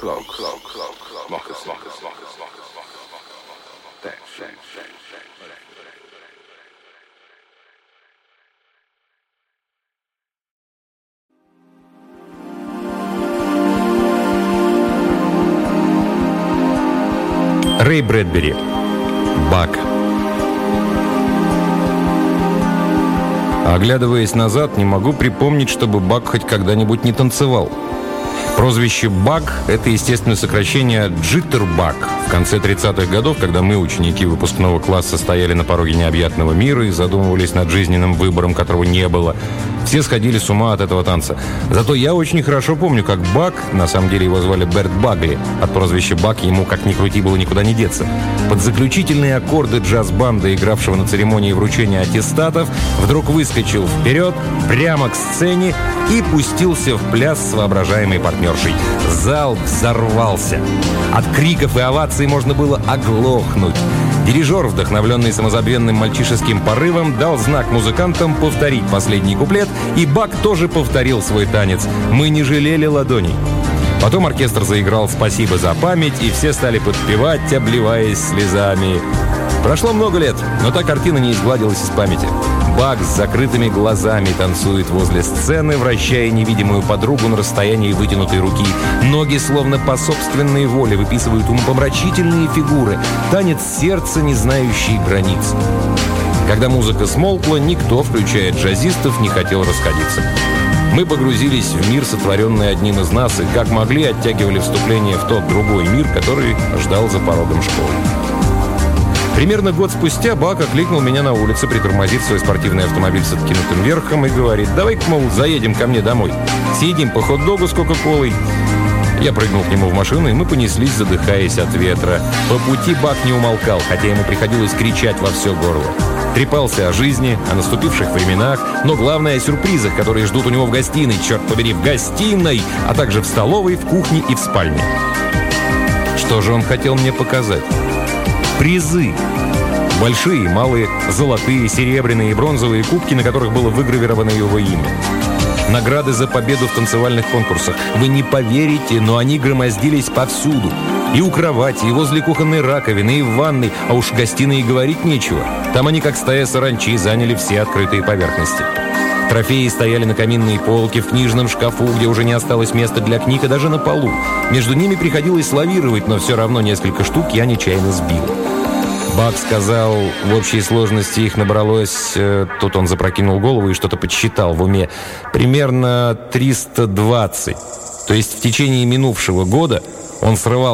Рэй Брэдбери. Бак. Оглядываясь назад, не могу припомнить, чтобы Бак хоть когда-нибудь не танцевал. Прозвище «Баг» — это, естественно, сокращение «Джиттербаг». В конце 30-х годов, когда мы, ученики выпускного класса, стояли на пороге необъятного мира и задумывались над жизненным выбором, которого не было, все сходили с ума от этого танца. Зато я очень хорошо помню, как Баг, на самом деле его звали Берт Багли, от прозвища Баг ему, как ни крути, было никуда не деться, под заключительные аккорды джаз-банда, игравшего на церемонии вручения аттестатов, вдруг выскочил вперед, прямо к сцене и пустился в пляс с воображаемой партнершей. Зал взорвался. От криков и оваций можно было оглохнуть. Дирижер, вдохновленный самозабвенным мальчишеским порывом, дал знак музыкантам повторить последний куплет, и Бак тоже повторил свой танец. Мы не жалели ладоней. Потом оркестр заиграл «Спасибо за память», и все стали подпевать, обливаясь слезами. Прошло много лет, но та картина не изгладилась из памяти. Бак с закрытыми глазами танцует возле сцены, вращая невидимую подругу на расстоянии вытянутой руки. Ноги, словно по собственной воле, выписывают умопомрачительные фигуры. Танец сердца, не знающий границ. Когда музыка смолкла, никто, включая джазистов, не хотел расходиться. Мы погрузились в мир, сотворенный одним из нас, и как могли оттягивали вступление в тот другой мир, который ждал за порогом школы. Примерно год спустя Бак окликнул меня на улице, притормозив свой спортивный автомобиль с откинутым верхом и говорит: «Давай-ка, мол, заедем ко мне домой. Съедим по хот-догу с кока-колой». Я прыгнул к нему в машину, и мы понеслись, задыхаясь от ветра. По пути Бак не умолкал, хотя ему приходилось кричать во все горло. Трепался о жизни, о наступивших временах, но главное — о сюрпризах, которые ждут у него в гостиной, черт побери, в гостиной, а также в столовой, в кухне и в спальне. Что же он хотел мне показать? Призы. Большие, малые, золотые, серебряные и бронзовые кубки, на которых было выгравировано его имя. Награды за победу в танцевальных конкурсах. Вы не поверите, но они громоздились повсюду. И у кровати, и возле кухонной раковины, и в ванной. А уж в гостиной и говорить нечего. Там они, как стая саранчи, заняли все открытые поверхности. Трофеи стояли на каминной полке, в книжном шкафу, где уже не осталось места для книг, и даже на полу. Между ними приходилось лавировать, но все равно несколько штук я нечаянно сбил. Бак сказал, в общей сложности их набралось... Тут он запрокинул голову и что-то подсчитал в уме. Примерно 320. То есть в течение минувшего года он срывал